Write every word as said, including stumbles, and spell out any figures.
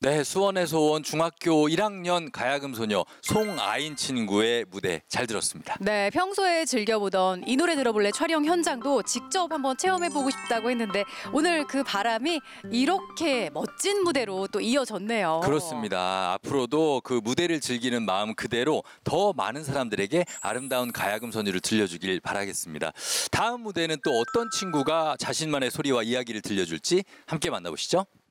네, 수원에서 온 중학교 일 학년 가야금 소녀 송아인 친구의 무대 잘 들었습니다. 네, 평소에 즐겨보던 이 노래 들어볼래 촬영 현장도 직접 한번 체험해보고 싶다고 했는데 오늘 그 바람이 이렇게 멋진 무대로 또 이어졌네요. 그렇습니다. 앞으로도 그 무대를 즐기는 마음 그대로 더 많은 사람들에게 아름다운 가야금 소녀를 들려주길 바라겠습니다. 다음 무대는 또 어떤 친구가 자신만의 소리와 이야기를 들려줄지 함께 만나보시죠.